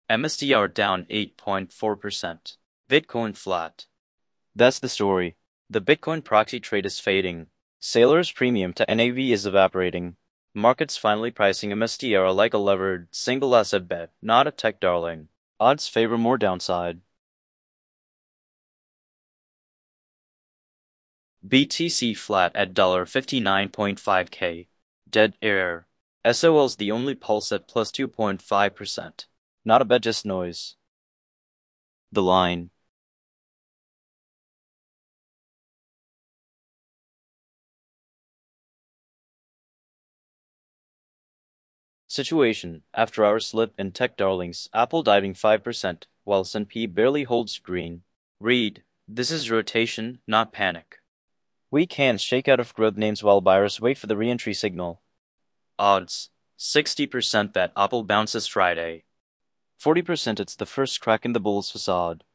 MSTR down 8.4%. Bitcoin flat. That's the story. The Bitcoin proxy trade is fading. Sailor's premium to NAV is evaporating. Markets finally pricing MSTR like a levered, single asset bet, not a tech darling. Odds favor more downside. BTC flat at $59.5K. Dead air. SOL's the only pulse at plus 2.5%. Not a bet, just noise. The line. Situation: after our slip in tech darlings, Apple diving 5%, while S&P barely holds green. Read: this is rotation, not panic. We can shake out of growth names while buyers wait for the re-entry signal. Odds: 60% that Apple bounces Friday. 40% it's the first crack in the bull's facade.